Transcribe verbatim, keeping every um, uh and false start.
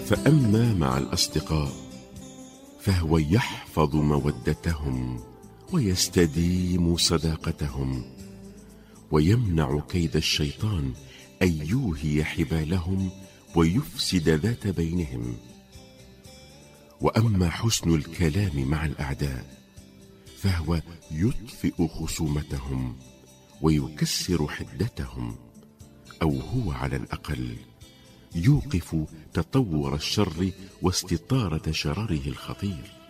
فأما مع الأصدقاء فهو يحفظ مودتهم ويستديم صداقتهم، ويمنع كيد الشيطان أن يوهي حبالهم ويفسد ذات بينهم. وأما حسن الكلام مع الأعداء فهو يطفئ خصومتهم ويكسر حدتهم، أو هو على الأقل يوقف تطور الشر واستطارة شرره الخطير.